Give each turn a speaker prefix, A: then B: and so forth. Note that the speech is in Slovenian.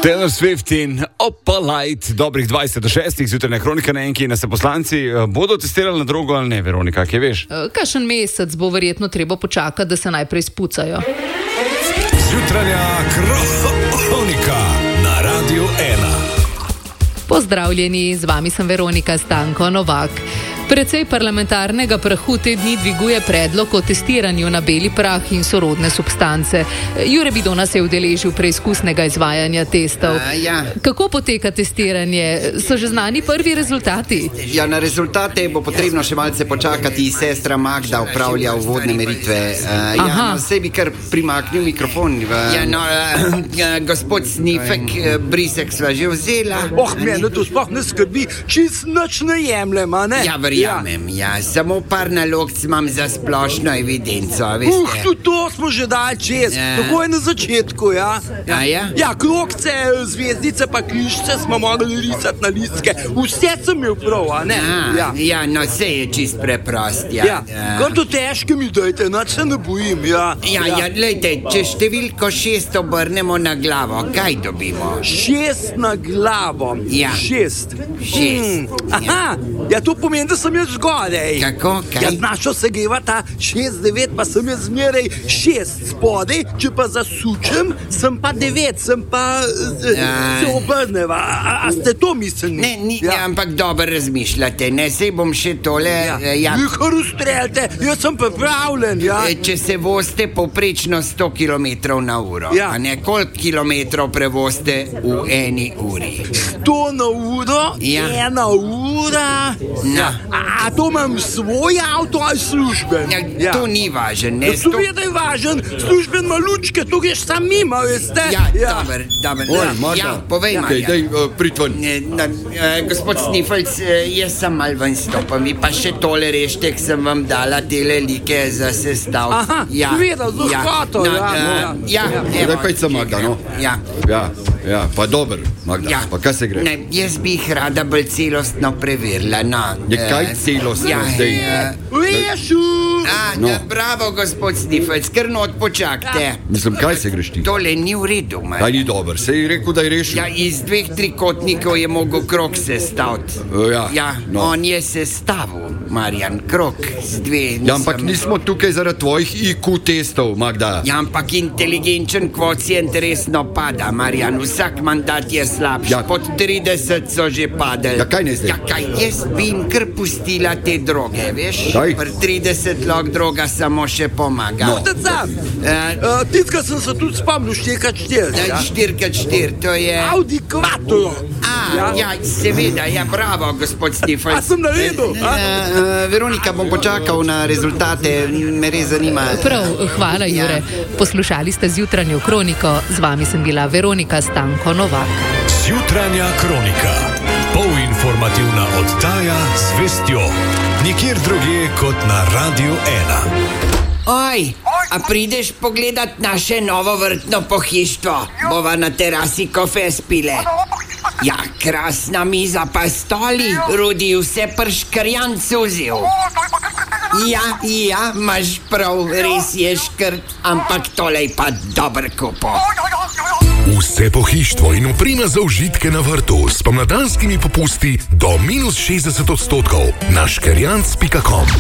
A: Taylor Swift in Opalite, dobrih 20:06, zjutraj Kronika na Enki, in se poslanci bodo testirali na drogo ali ne, Veronika, kaj veš?
B: Kakšen mesec bo verjetno treba počakati, da se najprej spucajo.
C: Zjutranja Kronika na Radiu 1.
B: Pozdravljeni, z vami sem Veronika Stanko Novak. Precej parlamentarnega prahu te dni dviguje predlog o testiranju na beli prah in sorodne substance. Jure Bidona se je udeležil preizkusnega izvajanja testov. Kako poteka testiranje? So že znani prvi rezultati?
D: Ja, na rezultate bo potrebno še malce počakati. Sestra Magda upravlja uvodne meritve. Sej bi kar primaknil mikrofon. Gospod Snifek, brisek sva že vzela.
E: Mene to sploh ne skrbi, čist nič ne jemljem, a ne?
D: Ja, verjamem, samo par nalog imam za splošno evidenco, veste.
E: Tudi to smo že dali čez, tako je na začetku, ja. Ja, krogce, zvezdice pa križce smo mogli risati na listke, vse sem imel prav, a ne?
D: Ja, no, vse je čist preprost,
E: Kar to težke mi dajte, nič se ne bojim,
D: glejte, če številko 6 obrnemo na glavo, kaj dobimo?
E: 6 na glavo. 6. Aha, to pomeni, da sem jaz zgodaj.
D: Kako? Kaj?
E: Jaz našo se geva ta 6-9, pa sem jaz zmeraj 6 spodaj, če pa zasučem, sem pa 9, sem pa se obrneva. A ste to mislili?
D: Ne, ampak dobro razmišljate, ne, sej bom še tole...
E: Vi kar ustreljate, jaz sem pripravljen,
D: Če se vozite povprečno 100 km na uro, a ne, koliko kilometrov prevozite v eni uri?
E: 100 na uro, 1 ura. A to imam svoj avto ali služben?
D: To ni važen, ne?
E: Seveda je važen, služben ima lučke, to greš sam mimo, veste?
D: Dober. Povej, Marjan.
C: Daj, pritvan.
D: Gospod Snifelc, jaz sem mal ven stopam, vi pa še tole reštek sem vam dala tele like za sestav.
E: Aha, seveda, z lahkoto,
C: Daj pejca, Magda, no? Ja, pa dober, Magda, pa kaj se gre?
D: Ne, jaz bi jih rada bolj celostno preverila,
C: Kaj celostno zdaj?
E: Rešu!
D: Bravo, gospod Snifec, kar not počakajte.
C: Mislim, kaj se greš ti?
D: Tole ni v redu, Marjan.
C: Kaj ni dober, se je rekel, da je rešil?
D: Iz 2 trikotnikov je mogel krog sestaviti. On je sestavil, Marjan, krog z 2.
C: Ampak nismo tukaj zaradi tvojih IQ testov, Magda.
D: Ampak inteligenčen kvocient resno pada, Marjan, vsak mandat je slabši. Pod 30 so že padali.
C: Kaj ne zdaj?
D: Kaj, jaz bi jim kar pustila te droge, veš? Pri 30 lok droga samo še pomaga.
E: Titka sem se tudi spomnil 4x4.
D: 4x4, to je...
E: Audi Quattro.
D: Seveda, bravo, gospod Stifel.
E: A sem naredil?
D: Veronika, bom počakal na rezultate, me res zanima.
B: Prav, hvala, Jure. Poslušali ste Zjutranjo Kroniko, z vami sem bila Veronika Stanko Novak.
C: Zjutranja Kronika, polinformativna oddaja z vestjo, nikjer drugje kot na Radiu 1.
D: Oj, a prideš pogledat naše novo vrtno pohištvo? Bova na terasi kofe spile. Krasna miza pa stoli, Rudi vse prškrjan suzil. Imaš prav, res je škrt, ampak tole je pa dober kupo.
C: Vse pohištvo in oprema za užitke na vrtu s pomladanskimi popusti do -60% na škerjanc.com.